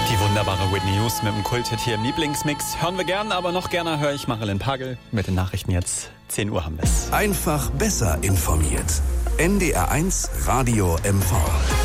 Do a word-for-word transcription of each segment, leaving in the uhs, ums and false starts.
Die wunderbare Whitney Houston mit dem Kulthit hier im Lieblingsmix. Hören wir gern, aber noch gerne höre ich Marilyn Pagel mit den Nachrichten jetzt. zehn Uhr haben wir es. Einfach besser informiert. N D R eins Radio M V.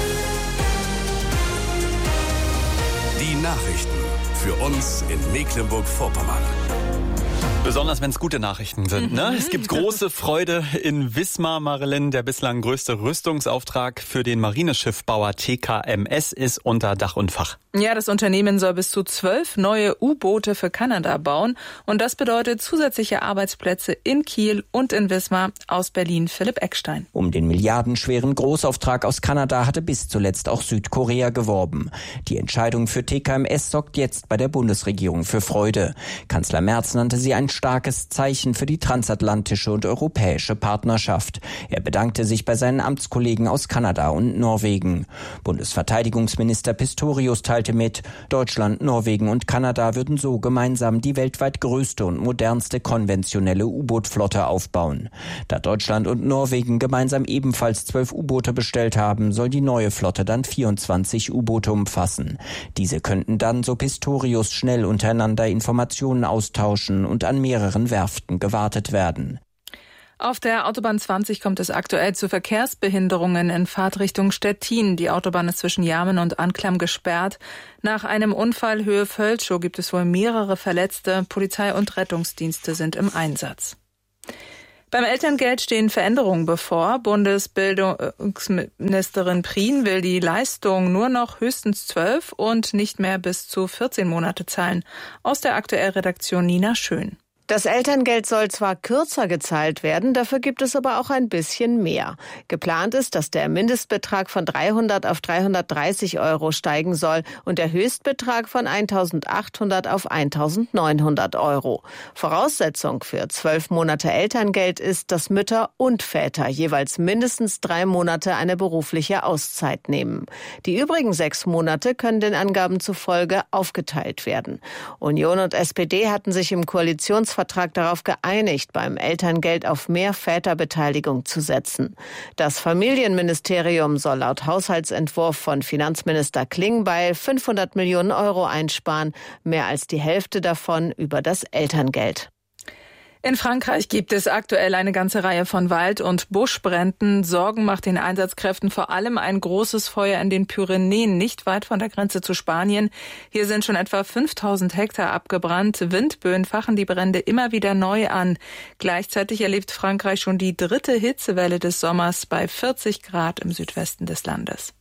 Die Nachrichten für uns in Mecklenburg-Vorpommern. Besonders wenn es gute Nachrichten sind. Ne? Es gibt große Freude in Wismar, Marilyn. Der bislang größte Rüstungsauftrag für den Marineschiffbauer T K M S ist unter Dach und Fach. Ja, das Unternehmen soll bis zu zwölf neue U-Boote für Kanada bauen. Und das bedeutet zusätzliche Arbeitsplätze in Kiel und in Wismar. Aus Berlin Philipp Eckstein. Um den milliardenschweren Großauftrag aus Kanada hatte bis zuletzt auch Südkorea geworben. Die Entscheidung für T K M S sorgt jetzt bei der Bundesregierung für Freude. Kanzler Merz nannte sie ein starkes Zeichen für die transatlantische und europäische Partnerschaft. Er bedankte sich bei seinen Amtskollegen aus Kanada und Norwegen. Bundesverteidigungsminister Pistorius teilte mit, Deutschland, Norwegen und Kanada würden so gemeinsam die weltweit größte und modernste konventionelle U-Boot-Flotte aufbauen. Da Deutschland und Norwegen gemeinsam ebenfalls zwölf U-Boote bestellt haben, soll die neue Flotte dann vierundzwanzig U-Boote umfassen. Diese könnten dann, so Pistorius, schnell untereinander Informationen austauschen und an mehreren Werften gewartet werden. Auf der Autobahn zwanzig kommt es aktuell zu Verkehrsbehinderungen in Fahrtrichtung Stettin. Die Autobahn ist zwischen Jarmen und Anklam gesperrt. Nach einem Unfall Höhe Völschow gibt es wohl mehrere Verletzte. Polizei und Rettungsdienste sind im Einsatz. Beim Elterngeld stehen Veränderungen bevor. Bundesbildungsministerin Prien will die Leistung nur noch höchstens zwölf und nicht mehr bis zu vierzehn Monate zahlen. Aus der Aktuell-Redaktion Nina Schön. Das Elterngeld soll zwar kürzer gezahlt werden, dafür gibt es aber auch ein bisschen mehr. Geplant ist, dass der Mindestbetrag von dreihundert auf dreihundertdreißig Euro steigen soll und der Höchstbetrag von eintausendachthundert auf eintausendneunhundert Euro. Voraussetzung für zwölf Monate Elterngeld ist, dass Mütter und Väter jeweils mindestens drei Monate eine berufliche Auszeit nehmen. Die übrigen sechs Monate können den Angaben zufolge aufgeteilt werden. Union und S P D hatten sich im Koalitionsvertrag darauf geeinigt, beim Elterngeld auf mehr Väterbeteiligung zu setzen. Das Familienministerium soll laut Haushaltsentwurf von Finanzminister Klingbeil fünfhundert Millionen Euro einsparen, mehr als die Hälfte davon über das Elterngeld. In Frankreich gibt es aktuell eine ganze Reihe von Wald- und Buschbränden. Sorgen macht den Einsatzkräften vor allem ein großes Feuer in den Pyrenäen, nicht weit von der Grenze zu Spanien. Hier sind schon etwa fünftausend Hektar abgebrannt. Windböen fachen die Brände immer wieder neu an. Gleichzeitig erlebt Frankreich schon die dritte Hitzewelle des Sommers bei vierzig Grad im Südwesten des Landes.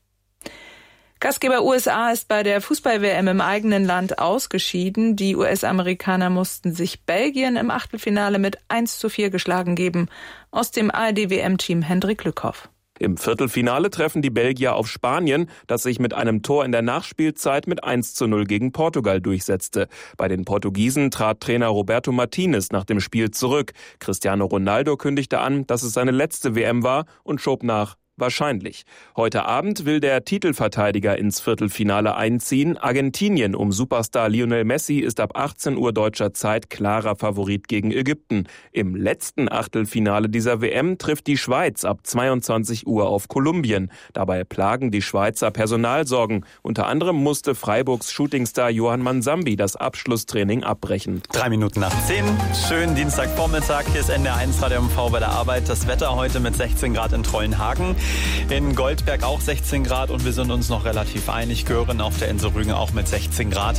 Gastgeber U S A ist bei der Fußball-W M im eigenen Land ausgeschieden. Die U S-Amerikaner mussten sich Belgien im Achtelfinale mit eins zu vier geschlagen geben. Aus dem A R D-W M-Team Hendrik Lückhoff. Im Viertelfinale treffen die Belgier auf Spanien, das sich mit einem Tor in der Nachspielzeit mit eins zu null gegen Portugal durchsetzte. Bei den Portugiesen trat Trainer Roberto Martinez nach dem Spiel zurück. Cristiano Ronaldo kündigte an, dass es seine letzte W M war und schob nach: wahrscheinlich. Heute Abend will der Titelverteidiger ins Viertelfinale einziehen. Argentinien um Superstar Lionel Messi ist ab achtzehn Uhr deutscher Zeit klarer Favorit gegen Ägypten. Im letzten Achtelfinale dieser W M trifft die Schweiz ab zweiundzwanzig Uhr auf Kolumbien. Dabei plagen die Schweizer Personalsorgen. Unter anderem musste Freiburgs Shootingstar Johann Mansambi das Abschlusstraining abbrechen. Drei Minuten nach zehn. Schönen Dienstagvormittag. Hier ist N D R eins Radio M V bei der Arbeit. Das Wetter heute mit sechzehn Grad in Trollenhagen. In Goldberg auch sechzehn Grad und wir sind uns noch relativ einig. Göhren auf der Insel Rügen auch mit sechzehn Grad.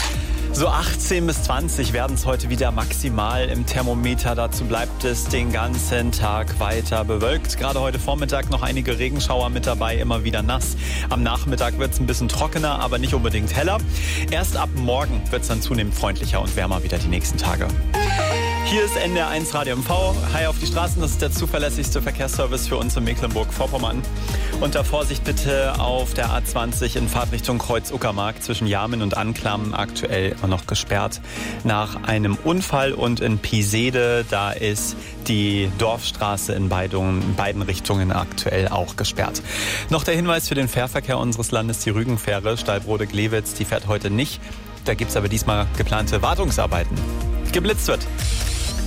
So achtzehn bis zwanzig werden es heute wieder maximal im Thermometer. Dazu bleibt es den ganzen Tag weiter bewölkt. Gerade heute Vormittag noch einige Regenschauer mit dabei, immer wieder nass. Am Nachmittag wird es ein bisschen trockener, aber nicht unbedingt heller. Erst ab morgen wird es dann zunehmend freundlicher und wärmer wieder die nächsten Tage. Hier ist N D R eins Radio M V. Hi auf die Straßen, das ist der zuverlässigste Verkehrsservice für uns in Mecklenburg-Vorpommern. Unter Vorsicht bitte auf der A zwanzig in Fahrtrichtung Kreuz-Uckermark zwischen Jarmen und Anklam, aktuell immer noch gesperrt nach einem Unfall. Und in Pisede, da ist die Dorfstraße in beiden, in beiden Richtungen aktuell auch gesperrt. Noch der Hinweis für den Fährverkehr unseres Landes, die Rügenfähre Stallbrode-Glewitz, die fährt heute nicht. Da gibt es aber diesmal geplante Wartungsarbeiten. Geblitzt wird.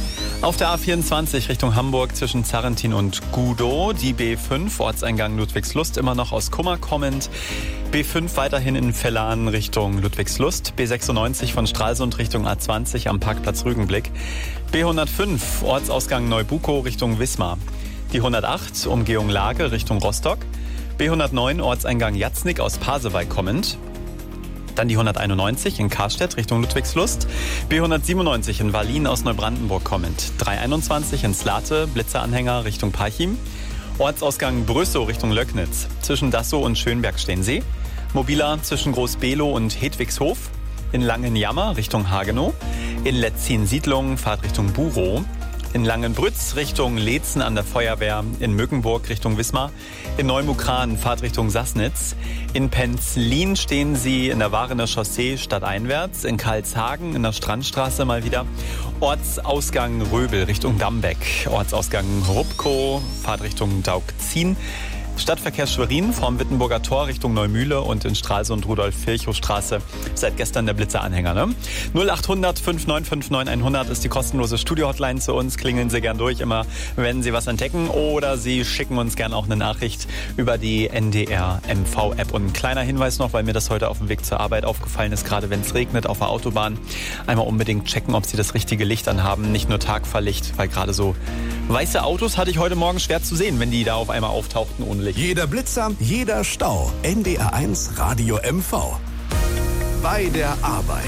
Auf der A vierundzwanzig Richtung Hamburg zwischen Zarrentin und Gudow. Die B fünf, Ortseingang Ludwigslust, immer noch aus Kummer kommend. B fünf weiterhin in Vellan Richtung Ludwigslust. B sechsundneunzig von Stralsund Richtung A zwanzig am Parkplatz Rügenblick. B hundertfünf, Ortsausgang Neubukow Richtung Wismar. Die hundertacht, Umgehung Lage Richtung Rostock. B hundertneun, Ortseingang Jatznik aus Pasewalk kommend. Dann die hunderteinundneunzig in Karstedt Richtung Ludwigslust. B hundertsiebenundneunzig in Wallin aus Neubrandenburg kommend. dreihunderteinundzwanzig in Slate, Blitzeranhänger Richtung Parchim. Ortsausgang Brüssow Richtung Löcknitz. Zwischen Dassow und Schönberg stehen Sie. Mobiler zwischen Groß-Below und Hedwigshof. In Langenjammer Richtung Hagenow. In Letzin-Siedlung Fahrt Richtung Burow. In Langenbrütz Richtung Leetzen an der Feuerwehr, in Möckenburg Richtung Wismar, in Neumukran Fahrt Richtung Sassnitz, in Penzlin stehen Sie in der Warener Chaussee stadteinwärts, in Karlshagen in der Strandstraße mal wieder, Ortsausgang Röbel Richtung Dambeck, Ortsausgang Rupkow, Fahrt Richtung Daugzin, Stadtverkehr Schwerin vom Wittenburger Tor Richtung Neumühle und in Stralsund Rudolf-Virchow-Straße seit gestern der Blitzeranhänger. Ne? null achthundert fünf neun fünf neun hundert ist die kostenlose Studio-Hotline zu uns. Klingeln Sie gern durch, immer wenn Sie was entdecken, oder Sie schicken uns gern auch eine Nachricht über die N D R M V-App. Und ein kleiner Hinweis noch, weil mir das heute auf dem Weg zur Arbeit aufgefallen ist, gerade wenn es regnet auf der Autobahn, einmal unbedingt checken, ob Sie das richtige Licht anhaben, nicht nur Tagfahrlicht, weil gerade so weiße Autos hatte ich heute Morgen schwer zu sehen, wenn die da auf einmal auftauchten ohne Licht. Jeder Blitzer, jeder Stau. N D R eins Radio M V. Bei der Arbeit.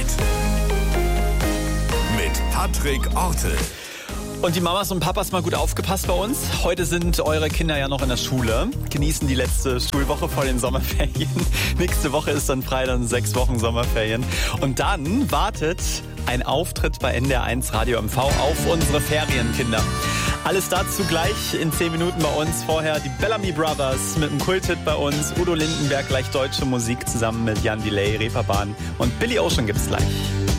Mit Patrick Ortel. Und die Mamas und Papas, mal gut aufgepasst bei uns. Heute sind eure Kinder ja noch in der Schule, genießen die letzte Schulwoche vor den Sommerferien. Nächste Woche ist dann frei, dann sechs Wochen Sommerferien. Und dann wartet ein Auftritt bei N D R eins Radio M V auf unsere Ferienkinder. Alles dazu gleich in zehn Minuten bei uns. Vorher die Bellamy Brothers mit einem Kulthit bei uns. Udo Lindenberg, gleich deutsche Musik zusammen mit Jan Delay, Reeperbahn und Billy Ocean gibt's gleich.